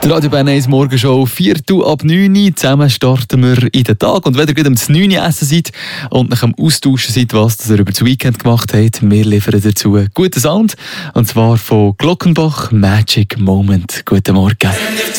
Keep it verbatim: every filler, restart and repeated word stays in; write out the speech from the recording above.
Die Radio Bern eins Morgenshow, Viertel ab neun Uhr. Zusammen starten wir in den Tag. Und wenn ihr gerade um neun Uhr essen seid und nach dem Austauschen seid, was das ihr über das Weekend gemacht habt, wir liefern dazu guten Sound. Und zwar von Glockenbach, Magic Moment. Guten Morgen.